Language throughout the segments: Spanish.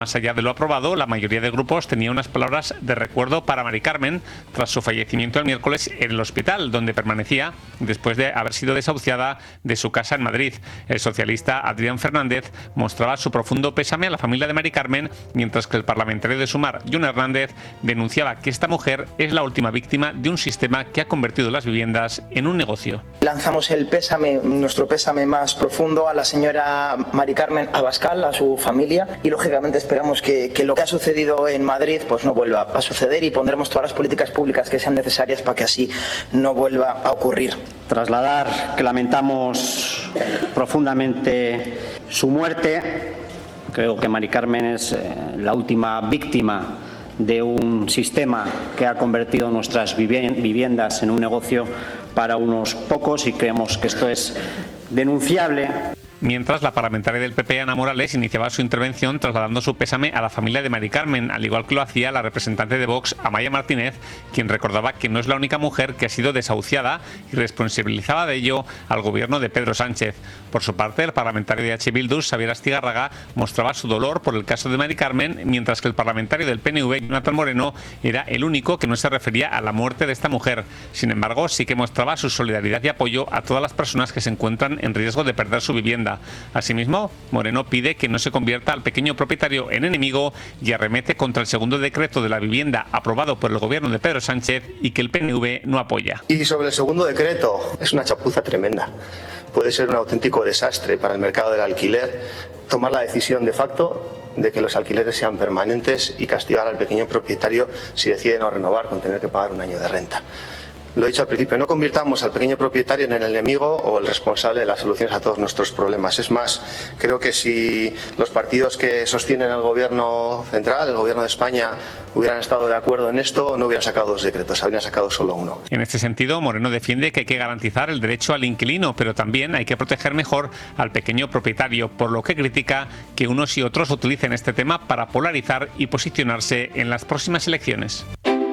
Más allá de lo aprobado, la mayoría de grupos tenía unas palabras de recuerdo para Mari Carmen tras su fallecimiento el miércoles en el hospital, donde permanecía después de haber sido desahuciada de su casa en Madrid. El socialista Adrián Fernández mostraba su profundo pésame a la familia de Mari Carmen, mientras que el parlamentario de Sumar, Jon Hernández, denunciaba que esta mujer es la última víctima de un sistema que ha convertido las viviendas en un negocio. Lanzamos el pésame, nuestro pésame más profundo a la señora Mari Carmen Abascal, a su familia, y lógicamente esperamos que lo que ha sucedido en Madrid pues no vuelva a suceder, y pondremos todas las políticas públicas que sean necesarias para que así no vuelva a ocurrir. Trasladar que lamentamos profundamente su muerte. Creo que Mari Carmen es la última víctima de un sistema que ha convertido nuestras viviendas en un negocio para unos pocos, y creemos que esto es denunciable. Mientras, la parlamentaria del PP, Ana Morales, iniciaba su intervención trasladando su pésame a la familia de Mari Carmen, al igual que lo hacía la representante de Vox, Amaia Martínez, quien recordaba que no es la única mujer que ha sido desahuciada y responsabilizaba de ello al gobierno de Pedro Sánchez. Por su parte, el parlamentario de H. Bildu, Xabier Astigarraga, mostraba su dolor por el caso de Mari Carmen, mientras que el parlamentario del PNV, Jonathan Moreno, era el único que no se refería a la muerte de esta mujer. Sin embargo, sí que mostraba su solidaridad y apoyo a todas las personas que se encuentran en riesgo de perder su vivienda. Asimismo, Moreno pide que no se convierta al pequeño propietario en enemigo y arremete contra el segundo decreto de la vivienda aprobado por el gobierno de Pedro Sánchez y que el PNV no apoya. Y sobre el segundo decreto, es una chapuza tremenda. Puede ser un auténtico desastre para el mercado del alquiler tomar la decisión de facto de que los alquileres sean permanentes y castigar al pequeño propietario si decide no renovar con tener que pagar un año de renta. Lo he dicho al principio, no convirtamos al pequeño propietario en el enemigo o el responsable de las soluciones a todos nuestros problemas. Es más, creo que si los partidos que sostienen el gobierno central, el gobierno de España, hubieran estado de acuerdo en esto, no hubieran sacado 2 decretos, habrían sacado solo 1. En este sentido, Moreno defiende que hay que garantizar el derecho al inquilino, pero también hay que proteger mejor al pequeño propietario, por lo que critica que unos y otros utilicen este tema para polarizar y posicionarse en las próximas elecciones.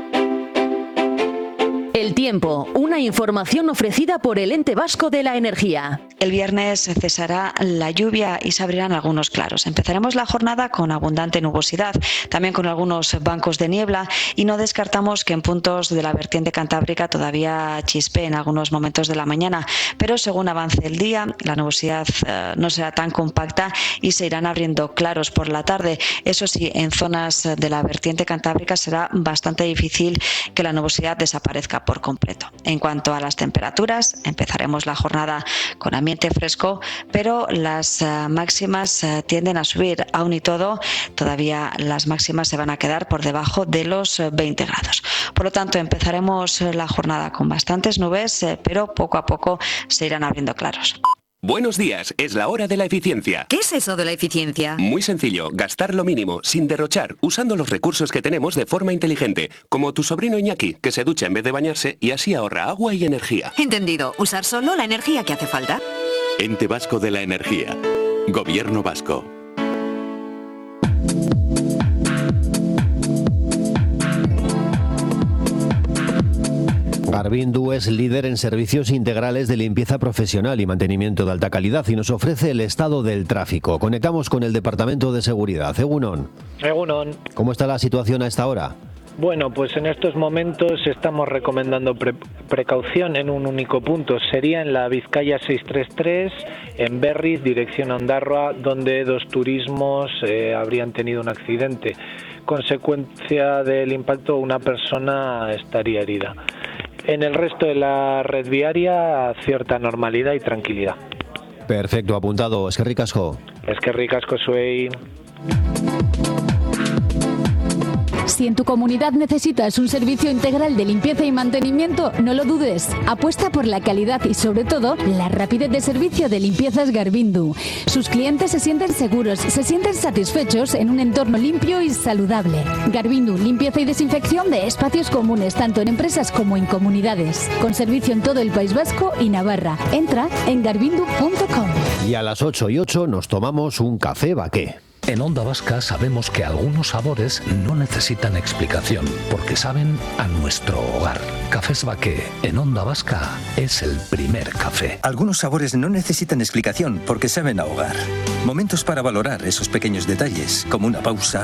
El tiempo, una información ofrecida por el Ente Vasco de la Energía. El viernes cesará la lluvia y se abrirán algunos claros. Empezaremos la jornada con abundante nubosidad, también con algunos bancos de niebla, y no descartamos que en puntos de la vertiente cantábrica todavía chispee en algunos momentos de la mañana, pero según avance el día, la nubosidad no será tan compacta y se irán abriendo claros por la tarde. Eso sí, en zonas de la vertiente cantábrica será bastante difícil que la nubosidad desaparezca por completo. En cuanto a las temperaturas, empezaremos la jornada con ambiente fresco, pero las máximas tienden a subir. Aún y todo, todavía las máximas se van a quedar por debajo de los 20 grados. Por lo tanto, empezaremos la jornada con bastantes nubes, pero poco a poco se irán abriendo claros. Buenos días, es la hora de la eficiencia. ¿Qué es eso de la eficiencia? Muy sencillo, gastar lo mínimo, sin derrochar, usando los recursos que tenemos de forma inteligente, como tu sobrino Iñaki, que se ducha en vez de bañarse y así ahorra agua y energía. Entendido, usar solo la energía que hace falta. Ente Vasco de la Energía. Gobierno vasco. Garvindu es líder en servicios integrales de limpieza profesional y mantenimiento de alta calidad y nos ofrece el estado del tráfico. Conectamos con el Departamento de Seguridad. Egunon. Egunon. ¿Cómo está la situación a esta hora? Bueno, pues en estos momentos estamos recomendando precaución en un único punto. Sería en la Vizcaya 633, en Berriz, dirección a Ondarroa, donde 2 turismos habrían tenido un accidente. Consecuencia del impacto, una persona estaría herida. En el resto de la red viaria, cierta normalidad y tranquilidad. Perfecto, apuntado. Eskerrik asko. Eskerrik asko zuei. Si en tu comunidad necesitas un servicio integral de limpieza y mantenimiento, no lo dudes. Apuesta por la calidad y, sobre todo, la rapidez de servicio de Limpiezas Garvindu. Sus clientes se sienten seguros, se sienten satisfechos en un entorno limpio y saludable. Garvindu, limpieza y desinfección de espacios comunes, tanto en empresas como en comunidades. Con servicio en todo el País Vasco y Navarra. Entra en garvindu.com. Y a las 8:08 nos tomamos un café Baqué. En Onda Vasca sabemos que algunos sabores no necesitan explicación, porque saben a nuestro hogar. Cafés Baqué, en Onda Vasca, es el primer café. Algunos sabores no necesitan explicación, porque saben a hogar. Momentos para valorar esos pequeños detalles, como una pausa,